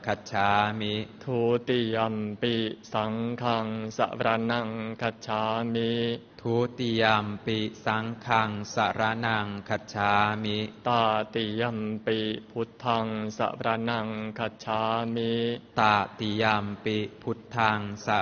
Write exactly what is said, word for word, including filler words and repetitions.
คัจฉามิทุติยัมปิสังฆังสรณังคัจฉามิทุติยัมปิสังฆังสรณังคัจฉามิตาติยัมปิพุทธังสรณังคัจฉามิตติยัมปิพุทธังส